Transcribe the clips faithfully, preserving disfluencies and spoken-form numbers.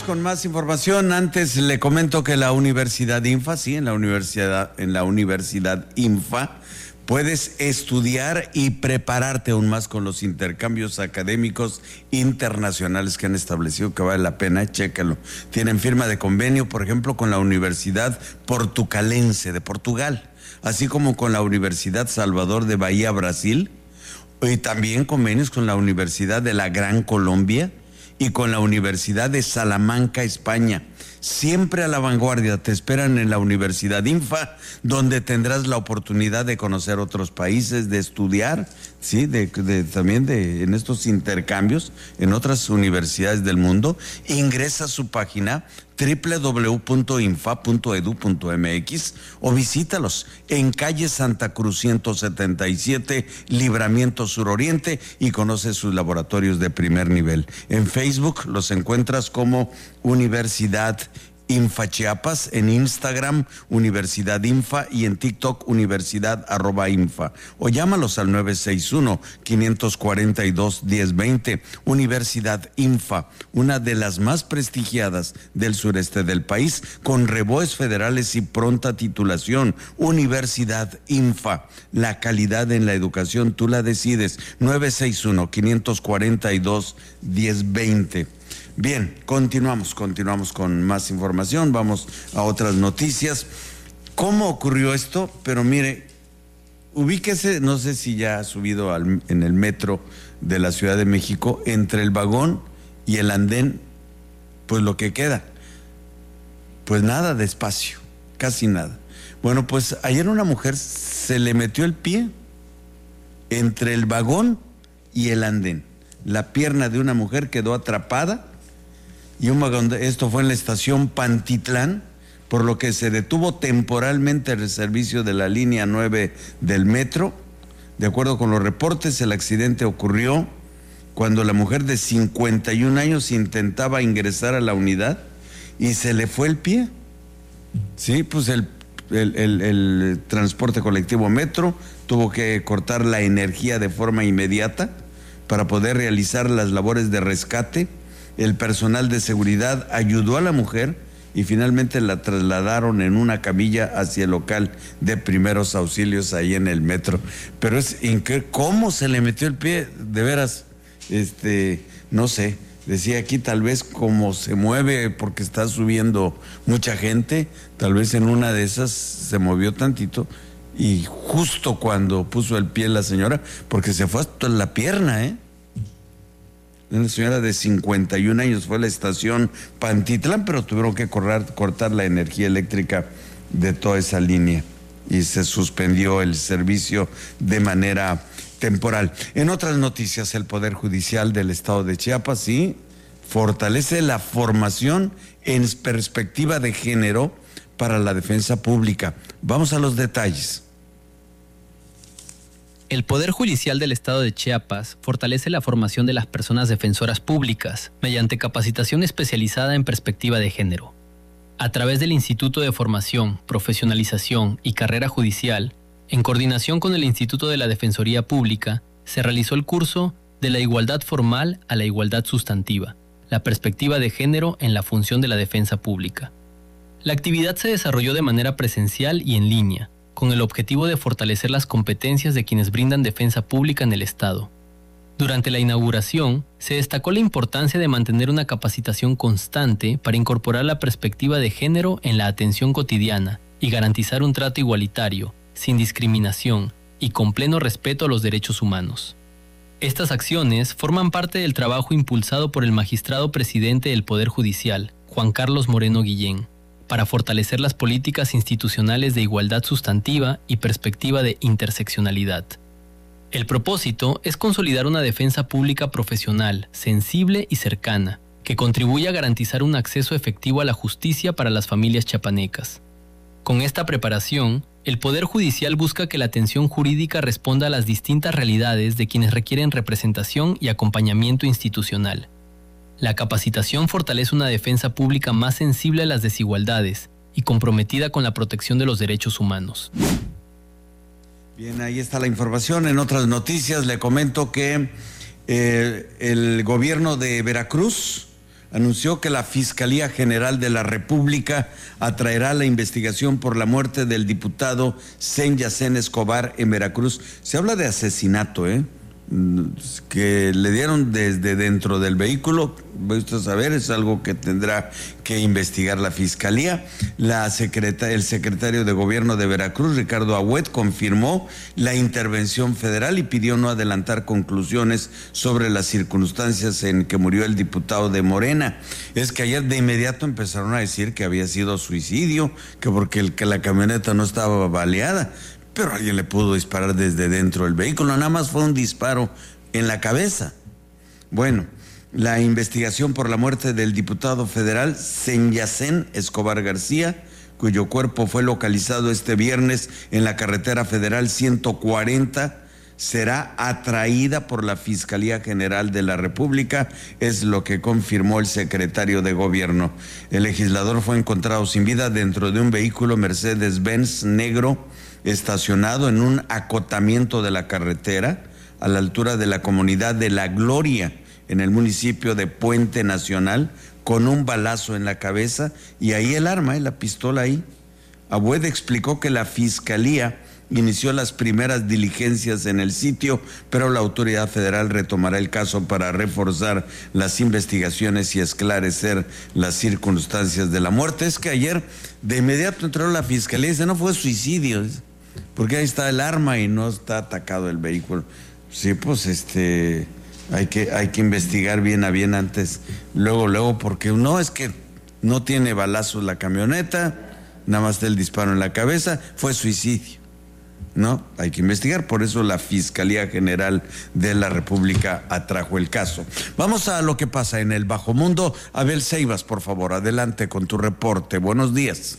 con más información. Antes le comento que la Universidad INFA, sí, en la Universidad, en la Universidad INFA, puedes estudiar y prepararte aún más con los intercambios académicos internacionales que han establecido, que vale la pena, chécalo. Tienen firma de convenio, por ejemplo, con la Universidad Portucalense de Portugal, así como con la Universidad Salvador de Bahía, Brasil, y también convenios con la Universidad de la Gran Colombia y con la Universidad de Salamanca, España. Siempre a la vanguardia. Te esperan en la Universidad INFA, donde tendrás la oportunidad de conocer otros países, de estudiar, sí, de, de, también de, en estos intercambios en otras universidades del mundo. Ingresa a su página doble u doble u doble u punto infa punto edu punto eme equis o visítalos en calle Santa Cruz ciento setenta y siete, Libramiento Suroriente, y conoce sus laboratorios de primer nivel. En Facebook los encuentras como Universidad INFA Chiapas, en Instagram Universidad INFA y en TikTok Universidad arroba INFA, o llámalos al nueve seis uno, cinco cuatro dos, uno cero dos cero. Universidad INFA, una de las más prestigiadas del sureste del país, con reboes federales y pronta titulación. Universidad INFA, la calidad en la educación tú la decides. Nueve seis uno, cinco cuatro dos, uno cero dos cero. Bien, continuamos, continuamos con más información, vamos a otras noticias. ¿Cómo ocurrió esto? Pero mire, ubíquese, no sé si ya ha subido al, en el metro de la Ciudad de México, entre el vagón y el andén, pues lo que queda, pues nada de espacio, casi nada. Bueno, pues ayer una mujer se le metió el pie entre el vagón y el andén. La pierna de una mujer quedó atrapada. Y un vagón, esto fue en la estación Pantitlán, por lo que se detuvo temporalmente el servicio de la línea nueve del metro. De acuerdo con los reportes, el accidente ocurrió cuando la mujer de cincuenta y un años intentaba ingresar a la unidad y se le fue el pie. Sí, pues el, el, el, el transporte colectivo metro tuvo que cortar la energía de forma inmediata para poder realizar las labores de rescate. El personal de seguridad ayudó a la mujer y finalmente la trasladaron en una camilla hacia el local de primeros auxilios ahí en el metro. Pero es increíble cómo se le metió el pie, de veras, este, no sé, decía aquí tal vez como se mueve porque está subiendo mucha gente, tal vez en una de esas se movió tantito y justo cuando puso el pie la señora, porque se fue hasta la pierna, ¿eh? Una señora de cincuenta y un años, fue a la estación Pantitlán, pero tuvieron que correr, cortar la energía eléctrica de toda esa línea y se suspendió el servicio de manera temporal. En otras noticias, el Poder Judicial del Estado de Chiapas, sí, fortalece la formación en perspectiva de género para la defensa pública. Vamos a los detalles. El Poder Judicial del Estado de Chiapas fortalece la formación de las personas defensoras públicas mediante capacitación especializada en perspectiva de género. A través del Instituto de Formación, Profesionalización y Carrera Judicial, en coordinación con el Instituto de la Defensoría Pública, se realizó el curso De la igualdad formal a la igualdad sustantiva, la perspectiva de género en la función de la defensa pública. La actividad se desarrolló de manera presencial y en línea, con el objetivo de fortalecer las competencias de quienes brindan defensa pública en el Estado. Durante la inauguración, se destacó la importancia de mantener una capacitación constante para incorporar la perspectiva de género en la atención cotidiana y garantizar un trato igualitario, sin discriminación y con pleno respeto a los derechos humanos. Estas acciones forman parte del trabajo impulsado por el magistrado presidente del Poder Judicial, Juan Carlos Moreno Guillén, para fortalecer las políticas institucionales de igualdad sustantiva y perspectiva de interseccionalidad. El propósito es consolidar una defensa pública profesional, sensible y cercana, que contribuya a garantizar un acceso efectivo a la justicia para las familias chiapanecas. Con esta preparación, el Poder Judicial busca que la atención jurídica responda a las distintas realidades de quienes requieren representación y acompañamiento institucional. La capacitación fortalece una defensa pública más sensible a las desigualdades y comprometida con la protección de los derechos humanos. Bien, ahí está la información. En otras noticias le comento que eh, el gobierno de Veracruz anunció que la Fiscalía General de la República atraerá la investigación por la muerte del diputado Sen Yacén Escobar en Veracruz. Se habla de asesinato, ¿eh? que le dieron desde dentro del vehículo. Voy usted a saber, es algo que tendrá que investigar la Fiscalía. La secreta, el secretario de Gobierno de Veracruz, Ricardo Agüed, confirmó la intervención federal y pidió no adelantar conclusiones sobre las circunstancias en que murió el diputado de Morena. Es que ayer de inmediato empezaron a decir que había sido suicidio, que porque el, que la camioneta no estaba baleada. Pero alguien le pudo disparar desde dentro del vehículo, nada más fue un disparo en la cabeza. Bueno, la investigación por la muerte del diputado federal Sen Yacén Escobar García, cuyo cuerpo fue localizado este viernes en la carretera federal ciento cuarenta, será atraída por la Fiscalía General de la República, es lo que confirmó el secretario de Gobierno. El legislador fue encontrado sin vida dentro de un vehículo Mercedes-Benz negro estacionado en un acotamiento de la carretera a la altura de la comunidad de La Gloria, en el municipio de Puente Nacional, con un balazo en la cabeza y ahí el arma, ¿eh? la pistola ahí. Agüed explicó que la Fiscalía inició las primeras diligencias en el sitio, pero la autoridad federal retomará el caso para reforzar las investigaciones y esclarecer las circunstancias de la muerte. Es que ayer de inmediato entró la Fiscalía y dice, no fue suicidio, porque ahí está el arma y no está atacado el vehículo. Sí, pues este, hay que, hay que investigar bien a bien antes, luego, luego, porque no, es que no tiene balazos la camioneta, nada más está el disparo en la cabeza, fue suicidio. No, hay que investigar, por eso la Fiscalía General de la República atrajo el caso. Vamos a lo que pasa en el bajo mundo. Abel Ceibas, por favor, adelante con tu reporte. Buenos días.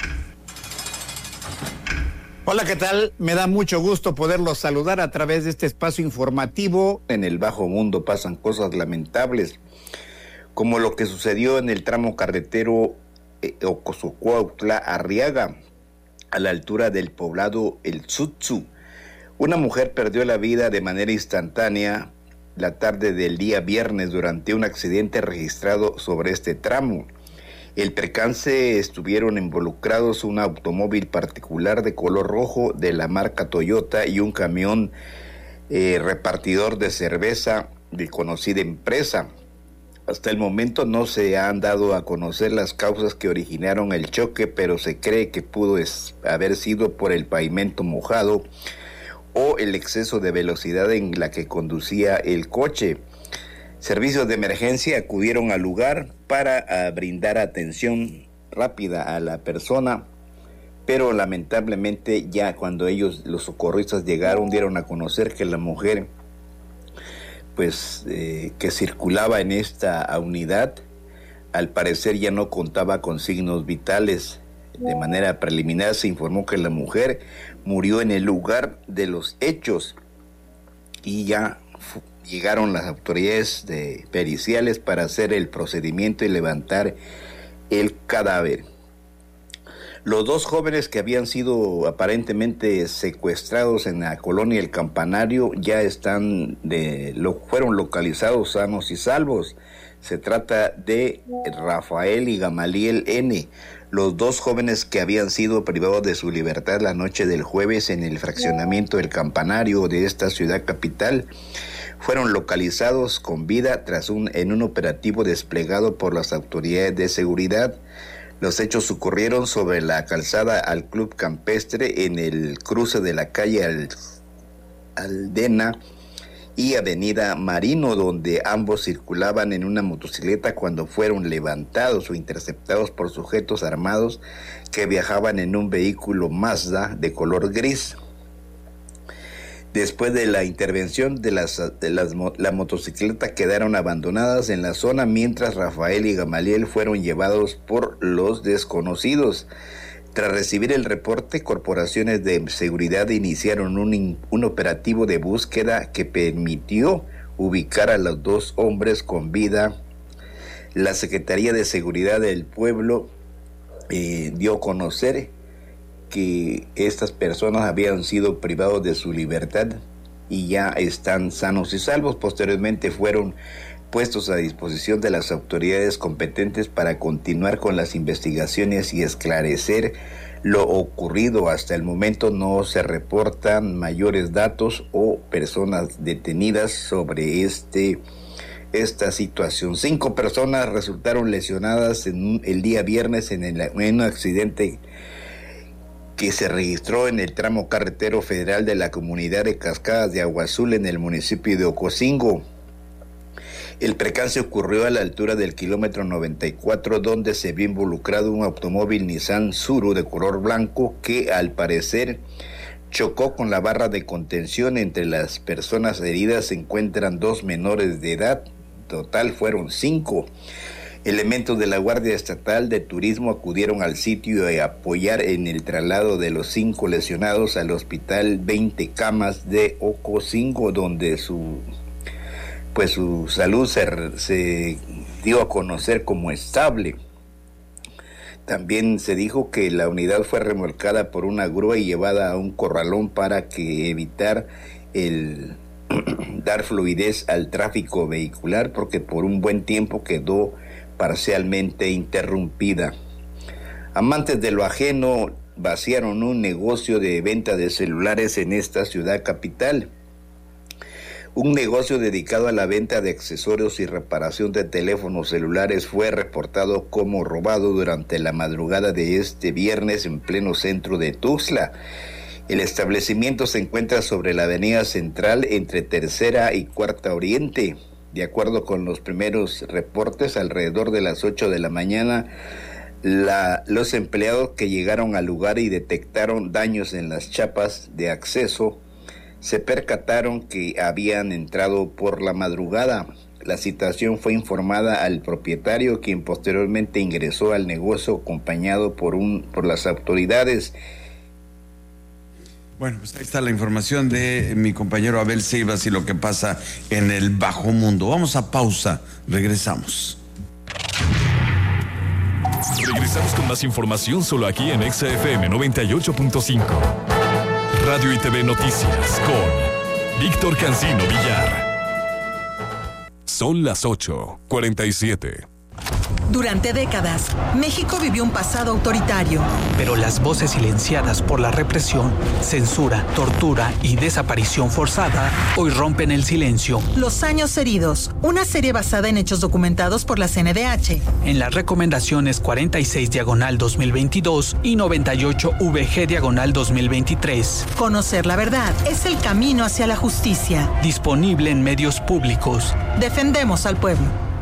Hola, ¿qué tal? Me da mucho gusto poderlos saludar a través de este espacio informativo. En el bajo mundo pasan cosas lamentables, como lo que sucedió en el tramo carretero eh, Ocosocuautla-Arriaga, a la altura del poblado El Tsutsu. Una mujer perdió la vida de manera instantánea la tarde del día viernes durante un accidente registrado sobre este tramo. El percance estuvieron involucrados un automóvil particular de color rojo de la marca Toyota y un camión eh, repartidor de cerveza de conocida empresa. Hasta el momento no se han dado a conocer las causas que originaron el choque, pero se cree que pudo es, haber sido por el pavimento mojado o el exceso de velocidad en la que conducía el coche. Servicios de emergencia acudieron al lugar para uh, brindar atención rápida a la persona, pero lamentablemente ya cuando ellos, los socorristas llegaron, dieron a conocer que la mujer pues eh, que circulaba en esta unidad, al parecer ya no contaba con signos vitales. De manera preliminar se informó que la mujer murió en el lugar de los hechos y ya llegaron las autoridades de periciales para hacer el procedimiento y levantar el cadáver. Los dos jóvenes que habían sido aparentemente secuestrados en la colonia El Campanario ya están de, lo, fueron localizados sanos y salvos. Se trata de Rafael y Gamaliel N., los dos jóvenes que habían sido privados de su libertad la noche del jueves en el fraccionamiento El Campanario de esta ciudad capital. Fueron localizados con vida tras un, en un operativo desplegado por las autoridades de seguridad. Los hechos ocurrieron sobre la calzada al Club Campestre en el cruce de la calle Al, Aldena y avenida Marino, donde ambos circulaban en una motocicleta cuando fueron levantados o interceptados por sujetos armados que viajaban en un vehículo Mazda de color gris. Después de la intervención de las, de las la motocicleta quedaron abandonadas en la zona, mientras Rafael y Gamaliel fueron llevados por los desconocidos. Tras recibir el reporte, corporaciones de seguridad iniciaron un, un operativo de búsqueda que permitió ubicar a los dos hombres con vida. La Secretaría de Seguridad del Pueblo eh, dio a conocer que estas personas habían sido privados de su libertad y ya están sanos y salvos. Posteriormente fueron puestos a disposición de las autoridades competentes para continuar con las investigaciones y esclarecer lo ocurrido. Hasta el momento no se reportan mayores datos o personas detenidas sobre este esta situación. Cinco personas resultaron lesionadas en un, el día viernes en, el, en un accidente que se registró en el tramo carretero federal de la comunidad de Cascadas de Agua Azul en el municipio de Ocosingo. El percance ocurrió a la altura del kilómetro noventa y cuatro, donde se vio involucrado un automóvil Nissan Suru de color blanco que al parecer chocó con la barra de contención. Entre las personas heridas se encuentran dos menores de edad. Total fueron cinco. Elementos de la Guardia Estatal de Turismo acudieron al sitio a apoyar en el traslado de los cinco lesionados al Hospital veinte Camas de Ocosingo, donde su pues su salud se, se dio a conocer como estable. También se dijo que la unidad fue remolcada por una grúa y llevada a un corralón para que evitar el dar fluidez al tráfico vehicular, porque por un buen tiempo quedó parcialmente interrumpida. Amantes de lo ajeno vaciaron un negocio de venta de celulares en esta ciudad capital. Un negocio dedicado a la venta de accesorios y reparación de teléfonos celulares fue reportado como robado durante la madrugada de este viernes en pleno centro de Tuxtla. El establecimiento se encuentra sobre la avenida central entre Tercera y Cuarta Oriente. De acuerdo con los primeros reportes, alrededor de las ocho de la mañana, la, los empleados que llegaron al lugar y detectaron daños en las chapas de acceso se percataron que habían entrado por la madrugada. La situación fue informada al propietario, quien posteriormente ingresó al negocio acompañado por, un, por las autoridades. Bueno, pues ahí está la información de mi compañero Abel Ceibas y lo que pasa en el bajo mundo. Vamos a pausa, regresamos. Regresamos con más información solo aquí en Exa F M noventa y ocho punto cinco. Radio y T V Noticias con Víctor Cancino Villar. Son las ocho cuarenta y siete. Durante décadas, México vivió un pasado autoritario. Pero las voces silenciadas por la represión, censura, tortura y desaparición forzada hoy rompen el silencio. Los años heridos, una serie basada en hechos documentados por la C N D H. En las recomendaciones cuarenta y seis diagonal dos mil veintidós y noventa y ocho V G diagonal dos mil veintitrés. Conocer la verdad es el camino hacia la justicia. Disponible en medios públicos. Defendemos al pueblo.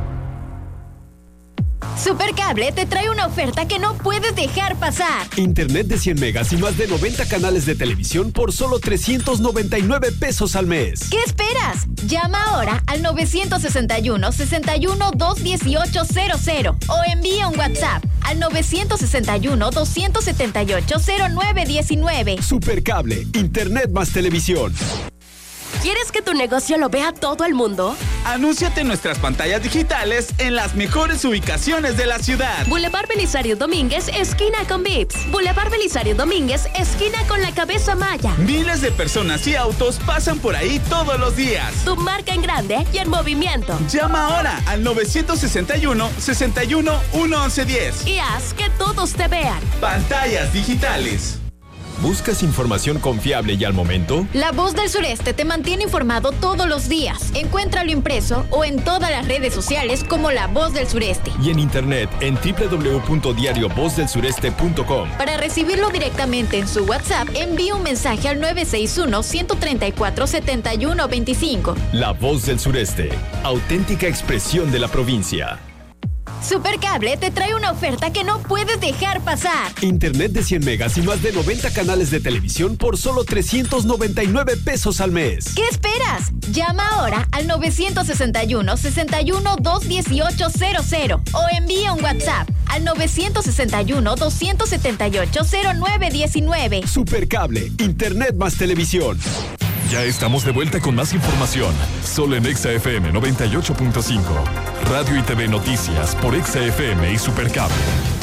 Supercable te trae una oferta que no puedes dejar pasar. Internet de cien megas y más de noventa canales de televisión por solo trescientos noventa y nueve pesos al mes. ¿Qué esperas? Llama ahora al nueve seis uno, seis uno, dos uno ocho cero cero o envía un WhatsApp al nueve seis uno, dos siete ocho, cero nueve uno nueve. Supercable, Internet más televisión. ¿Quieres que tu negocio lo vea todo el mundo? Anúnciate en nuestras pantallas digitales en las mejores ubicaciones de la ciudad. Boulevard Belisario Domínguez, esquina con Vips. Boulevard Belisario Domínguez, esquina con la Cabeza Maya. Miles de personas y autos pasan por ahí todos los días. Tu marca en grande y en movimiento. Llama ahora al nueve seis uno, seis uno, uno once diez. Y haz que todos te vean. Pantallas digitales. ¿Buscas información confiable y al momento? La Voz del Sureste te mantiene informado todos los días. Encuéntralo impreso o en todas las redes sociales como La Voz del Sureste. Y en internet en doble u doble u doble u punto diario voz del sureste punto com. Para recibirlo directamente en su WhatsApp, envía un mensaje al nueve seis uno, uno tres cuatro, siete uno dos cinco. La Voz del Sureste, auténtica expresión de la provincia. Supercable te trae una oferta que no puedes dejar pasar. Internet de cien megas y más de noventa canales de televisión por solo trescientos noventa y nueve pesos al mes. ¿Qué esperas? Llama ahora al nueve seis uno, seis uno, dos uno ocho cero cero o envía un WhatsApp al nueve seis uno, dos siete ocho, cero nueve uno nueve. Supercable, Internet más televisión. Ya estamos de vuelta con más información, solo en Exa F M noventa y ocho punto cinco. Radio y T V Noticias por Exa F M y Supercable.